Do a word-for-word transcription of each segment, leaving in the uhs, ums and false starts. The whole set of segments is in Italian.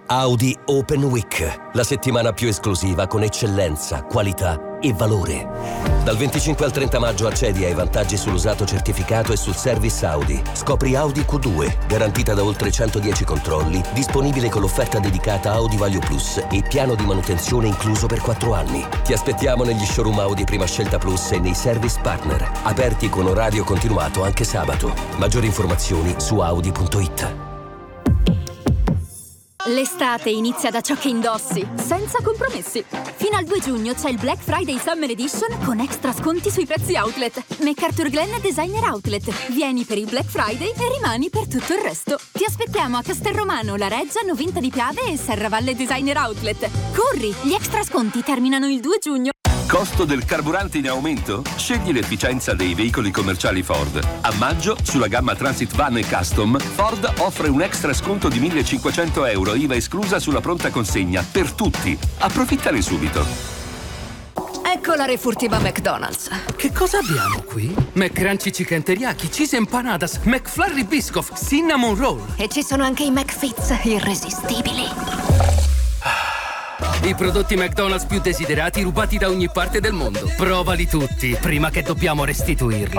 Audi Open Week, la settimana più esclusiva con eccellenza, qualità e valore. Dal venticinque al trenta maggio accedi ai vantaggi sull'usato certificato e sul service Audi. Scopri Audi Q due, garantita da oltre centodieci controlli, disponibile con l'offerta dedicata Audi Value Plus e piano di manutenzione incluso per quattro anni. Ti aspettiamo negli showroom Audi Prima Scelta Plus e nei service partner, aperti con orario continuato anche sabato. Maggiori informazioni su audi punto it. L'estate inizia da ciò che indossi, senza compromessi. Fino al due giugno c'è il Black Friday Summer Edition con extra sconti sui prezzi outlet. MacArthur Glen Designer Outlet. Vieni per il Black Friday e rimani per tutto il resto. Ti aspettiamo a Castelromano, La Reggia, Novinta di Piave e Serravalle Designer Outlet. Corri, gli extra sconti terminano il due giugno. Costo del carburante in aumento? Scegli l'efficienza dei veicoli commerciali Ford. A maggio, sulla gamma Transit Van e Custom, Ford offre un extra sconto di millecinquecento euro, I V A esclusa sulla pronta consegna, per tutti. Approfittane subito. Ecco la refurtiva McDonald's. Che cosa abbiamo qui? McCrunchy Chicken Teriyaki, Cheese Empanadas, McFlurry Biscoff, Cinnamon Roll. E ci sono anche i McFits irresistibili. I prodotti McDonald's più desiderati rubati da ogni parte del mondo. Provali tutti, prima che dobbiamo restituirli.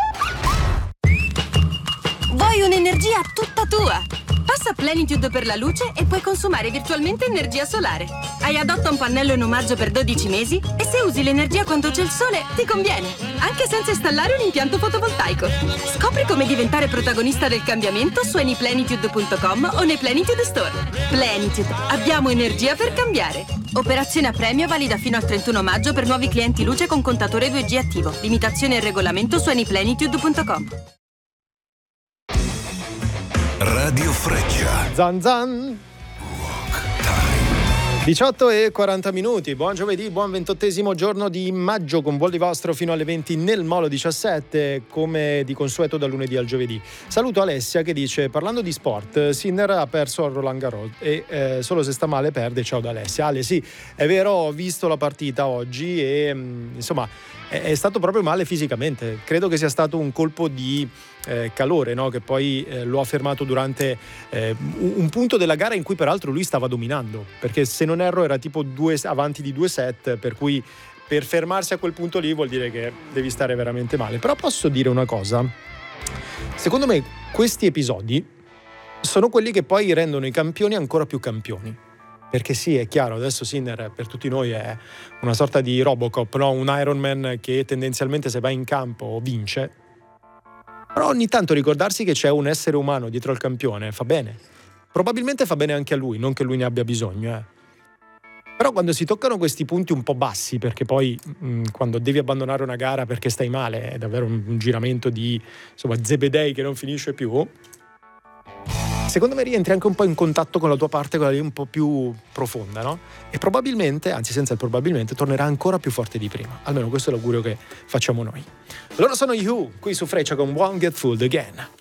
Vuoi un'energia tutta tua? Passa Plenitude per la luce e puoi consumare virtualmente energia solare. Hai adotta un pannello in omaggio per dodici mesi e se usi l'energia quando c'è il sole, ti conviene, anche senza installare un impianto fotovoltaico. Scopri come diventare protagonista del cambiamento su anyplenitude punto com o nei Plenitude Store. Plenitude, abbiamo energia per cambiare. Operazione a premio valida fino al trentuno maggio per nuovi clienti luce con contatore due G attivo. Limitazione e regolamento su anyplenitude punto com. Radio Freccia. Zan zan. diciotto e quaranta minuti, buon giovedì, buon ventottesimo giorno di maggio con voli vostro fino alle venti nel Molo diciassette, come di consueto dal lunedì al giovedì. Saluto Alessia che dice: parlando di sport, Sinner ha perso a Roland Garros e eh, solo se sta male perde. Ciao da Alessia. Ale, sì, è vero, ho visto la partita oggi e mh, insomma è, è stato proprio male fisicamente. Credo che sia stato un colpo di Eh, calore, no? Che poi eh, lo ha fermato durante eh, un, un punto della gara in cui peraltro lui stava dominando, perché se non erro era tipo due avanti di due set, per cui per fermarsi a quel punto lì vuol dire che devi stare veramente male. Però posso dire una cosa: secondo me questi episodi sono quelli che poi rendono i campioni ancora più campioni, perché sì, è chiaro, adesso Sinner per tutti noi è una sorta di Robocop, no? Un Ironman che tendenzialmente se va in campo vince. Però ogni tanto ricordarsi che c'è un essere umano dietro al campione fa bene. Probabilmente fa bene anche a lui, non che lui ne abbia bisogno, eh. Però quando si toccano questi punti un po' bassi, perché poi mh, quando devi abbandonare una gara perché stai male, è davvero un, un giramento di, insomma, zebedei che non finisce più, secondo me rientri anche un po' in contatto con la tua parte, quella lì un po' più profonda, no? E probabilmente, anzi senza il probabilmente, tornerà ancora più forte di prima. Almeno questo è l'augurio che facciamo noi. Loro sono You, qui su Freccia con Won't Get Fooled Again.